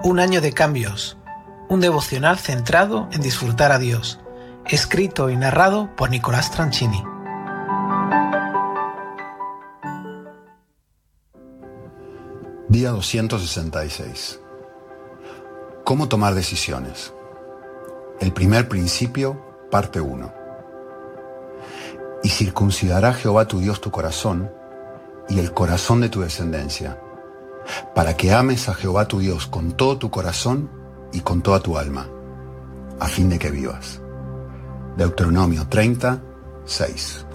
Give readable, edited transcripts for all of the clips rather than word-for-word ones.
Un año de cambios, un devocional centrado en disfrutar a Dios, escrito y narrado por Nicolás Tranchini. Día 266. ¿Cómo tomar decisiones? El primer principio, parte 1. Y circuncidará Jehová tu Dios tu corazón y el corazón de tu descendencia, para que ames a Jehová tu Dios con todo tu corazón y con toda tu alma, a fin de que vivas. Deuteronomio 30:6.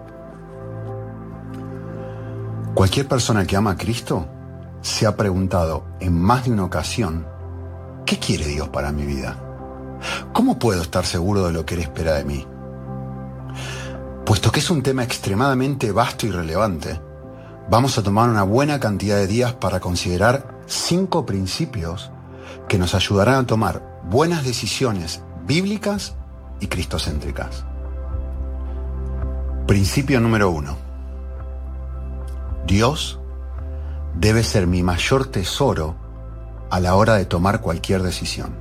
Cualquier persona que ama a Cristo se ha preguntado en más de una ocasión: ¿qué quiere Dios para mi vida? ¿Cómo puedo estar seguro de lo que Él espera de mí? Puesto que es un tema extremadamente vasto y relevante, vamos a tomar una buena cantidad de días para considerar 5 principios que nos ayudarán a tomar buenas decisiones bíblicas y cristocéntricas. Principio número 1. Dios debe ser mi mayor tesoro a la hora de tomar cualquier decisión.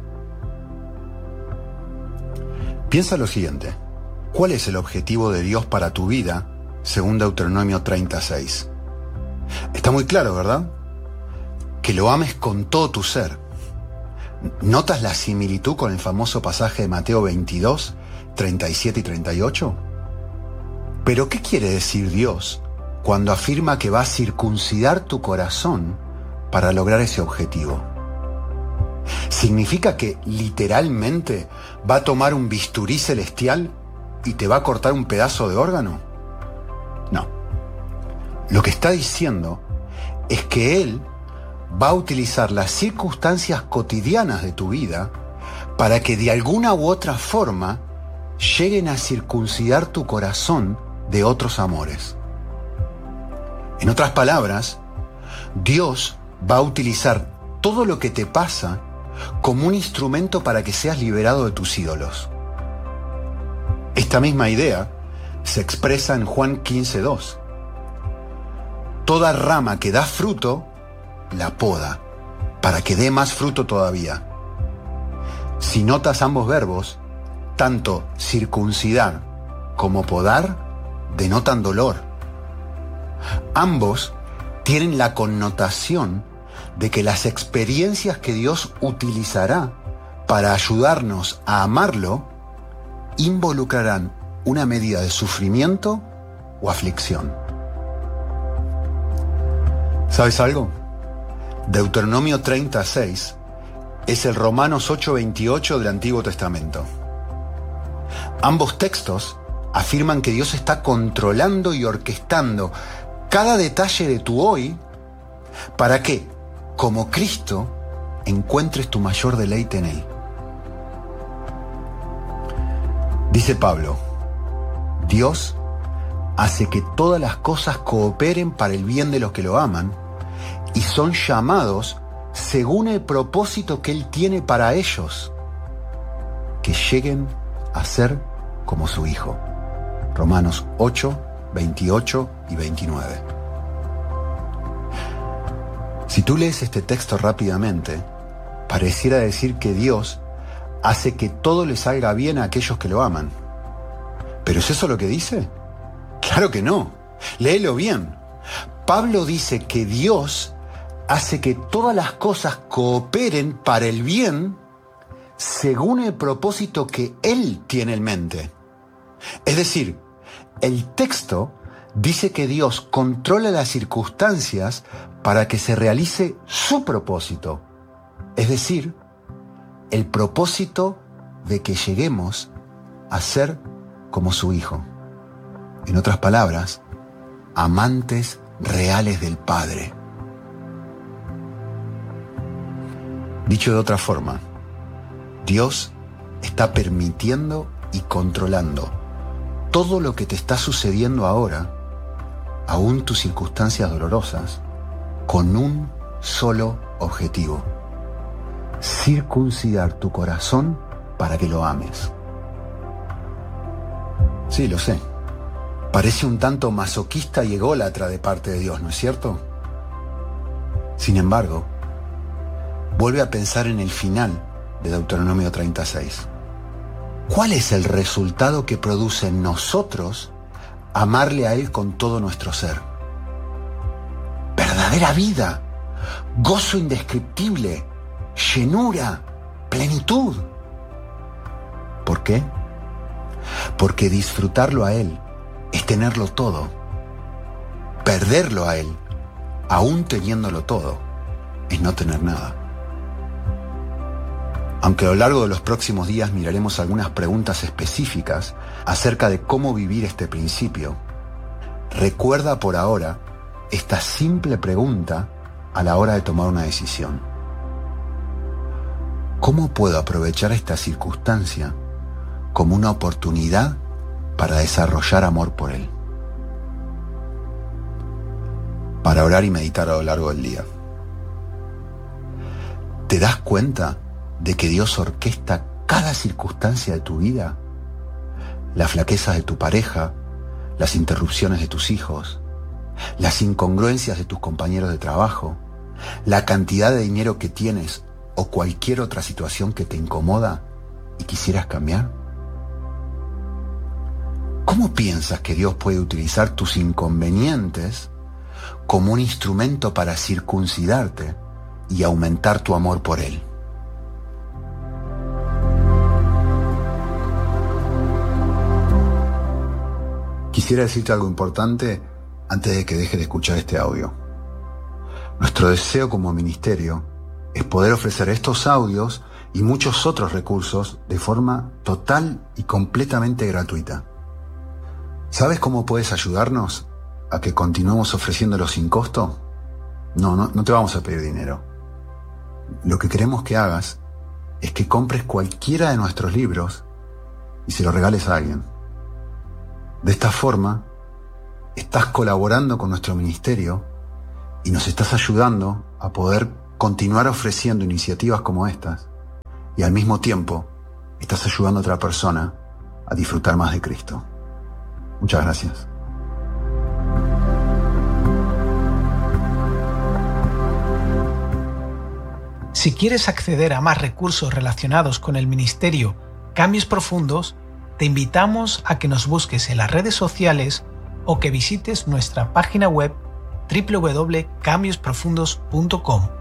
Piensa lo siguiente: ¿cuál es el objetivo de Dios para tu vida según Deuteronomio 36? Está muy claro, ¿verdad? Que lo ames con todo tu ser. ¿Notas la similitud con el famoso pasaje de Mateo 22, 37 y 38? ¿Pero qué quiere decir Dios cuando afirma que va a circuncidar tu corazón para lograr ese objetivo? ¿Significa que literalmente va a tomar un bisturí celestial y te va a cortar un pedazo de órgano? No. Lo que está diciendo es que Él va a utilizar las circunstancias cotidianas de tu vida para que de alguna u otra forma lleguen a circuncidar tu corazón de otros amores. En otras palabras, Dios va a utilizar todo lo que te pasa como un instrumento para que seas liberado de tus ídolos. Esta misma idea se expresa en Juan 15:2. Toda rama que da fruto, la poda, para que dé más fruto todavía. Si notas ambos verbos, tanto circuncidar como podar denotan dolor. Ambos tienen la connotación de que las experiencias que Dios utilizará para ayudarnos a amarlo involucrarán una medida de sufrimiento o aflicción. ¿Sabes algo? Deuteronomio 36 es el Romanos 8:28 del Antiguo Testamento. Ambos textos afirman que Dios está controlando y orquestando cada detalle de tu hoy para que, como Cristo, encuentres tu mayor deleite en Él. Dice Pablo: Dios hace que todas las cosas cooperen para el bien de los que lo aman y son llamados según el propósito que Él tiene para ellos, que lleguen a ser como su Hijo. Romanos 8, 28 y 29. Si tú lees este texto rápidamente, pareciera decir que Dios hace que todo le salga bien a aquellos que lo aman. ¿Pero es eso lo que dice? Claro que no. Léelo bien. Pablo dice que Dios hace que todas las cosas cooperen para el bien según el propósito que Él tiene en mente. Es decir, el texto dice que Dios controla las circunstancias para que se realice su propósito. Es decir, el propósito de que lleguemos a ser como su Hijo. En otras palabras, amantes reales del Padre. Dicho de otra forma, Dios está permitiendo y controlando todo lo que te está sucediendo ahora, aún tus circunstancias dolorosas, con un solo objetivo: circuncidar tu corazón para que lo ames. Sí, lo sé. Parece un tanto masoquista y ególatra de parte de Dios, ¿no es cierto? Sin embargo, vuelve a pensar en el final de Deuteronomio 36. ¿Cuál es el resultado que produce en nosotros amarle a Él con todo nuestro ser? Verdadera vida, gozo indescriptible, llenura, plenitud. ¿Por qué? Porque disfrutarlo a Él es tenerlo todo. Perderlo a Él, aún teniéndolo todo, es no tener nada. Aunque a lo largo de los próximos días miraremos algunas preguntas específicas acerca de cómo vivir este principio, recuerda por ahora esta simple pregunta a la hora de tomar una decisión. ¿Cómo puedo aprovechar esta circunstancia como una oportunidad para desarrollar amor por Él? Para orar y meditar a lo largo del día. ¿Te das cuenta de que Dios orquesta cada circunstancia de tu vida? Las flaquezas de tu pareja, las interrupciones de tus hijos, las incongruencias de tus compañeros de trabajo, la cantidad de dinero que tienes o cualquier otra situación que te incomoda y quisieras cambiar. ¿Cómo piensas que Dios puede utilizar tus inconvenientes como un instrumento para circuncidarte y aumentar tu amor por Él? Quisiera decirte algo importante antes de que dejes de escuchar este audio. Nuestro deseo como ministerio es poder ofrecer estos audios y muchos otros recursos de forma total y completamente gratuita. ¿Sabes cómo puedes ayudarnos a que continuemos ofreciéndolo sin costo? No te vamos a pedir dinero. Lo que queremos que hagas es que compres cualquiera de nuestros libros y se lo regales a alguien. De esta forma, estás colaborando con nuestro ministerio y nos estás ayudando a poder continuar ofreciendo iniciativas como estas y al mismo tiempo estás ayudando a otra persona a disfrutar más de Cristo. Muchas gracias. Si quieres acceder a más recursos relacionados con el ministerio Cambios Profundos, te invitamos a que nos busques en las redes sociales o que visites nuestra página web www.cambiosprofundos.com.